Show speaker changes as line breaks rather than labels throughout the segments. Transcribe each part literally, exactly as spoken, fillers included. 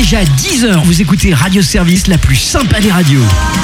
déjà dix heures. Vous écoutez Radio Service, la plus sympa des radios.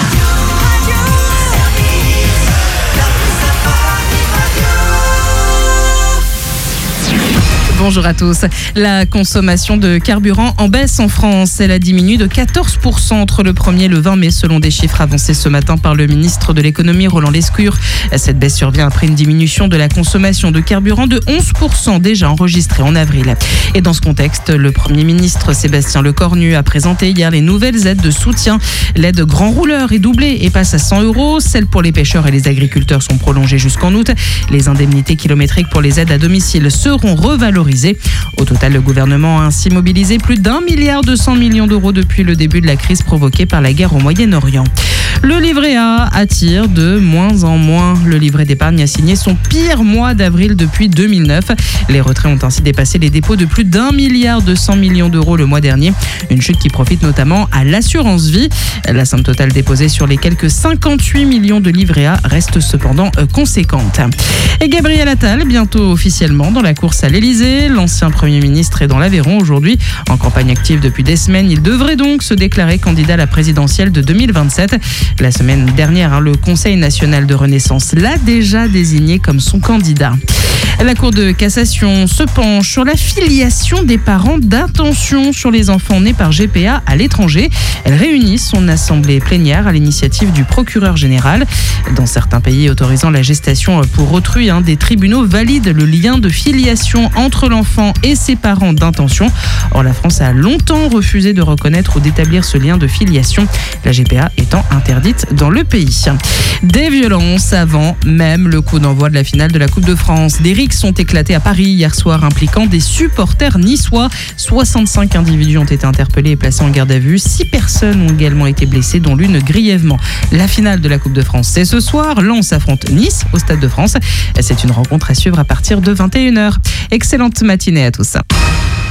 Bonjour à tous. La consommation de carburant en baisse en France. Elle a diminué de quatorze pour cent entre le premier et le vingt mai, selon des chiffres avancés ce matin par le ministre de l'économie Roland Lescure. Cette baisse survient après une diminution de la consommation de carburant de onze pour cent déjà enregistrée en avril. Et dans ce contexte, le Premier ministre Sébastien Lecornu a présenté hier les nouvelles aides de soutien. L'aide grand rouleur est doublée et passe à cent euros. Celles pour les pêcheurs et les agriculteurs sont prolongées jusqu'en août. Les indemnités kilométriques pour les aides à domicile seront revalorisées. Au total, le gouvernement a ainsi mobilisé plus d'un milliard deux cents millions d'euros depuis le début de la crise provoquée par la guerre au Moyen-Orient. Le livret A attire de moins en moins. Le livret d'épargne a signé son pire mois d'avril depuis deux mille neuf. Les retraits ont ainsi dépassé les dépôts de plus d'un milliard deux cents millions d'euros le mois dernier. Une chute qui profite notamment à l'assurance vie. La somme totale déposée sur les quelques cinquante-huit millions de livrets A reste cependant conséquente. Et Gabriel Attal, bientôt officiellement dans la course à l'Elysée. L'ancien Premier ministre est dans l'Aveyron aujourd'hui. En campagne active depuis des semaines, il devrait donc se déclarer candidat à la présidentielle de deux mille vingt-sept. La semaine dernière, le Conseil national de Renaissance l'a déjà désigné comme son candidat. La Cour de cassation se penche sur la filiation des parents d'intention sur les enfants nés par G P A à l'étranger. Elle réunit son assemblée plénière à l'initiative du procureur général. Dans certains pays autorisant la gestation pour autrui, hein, des tribunaux valident le lien de filiation entre l'enfant et ses parents d'intention. Or, la France a longtemps refusé de reconnaître ou d'établir ce lien de filiation, la G P A étant interdite dans le pays. Des violences avant même le coup d'envoi de la finale de la Coupe de France. Des rixes sont éclatés à Paris hier soir, impliquant des supporters niçois. soixante-cinq individus ont été interpellés et placés en garde à vue. Six personnes ont également été blessées, dont l'une grièvement. La finale de la Coupe de France, c'est ce soir. Lens affronte Nice au Stade de France. C'est une rencontre à suivre à partir de vingt et une heures. Excellente matinée à tous.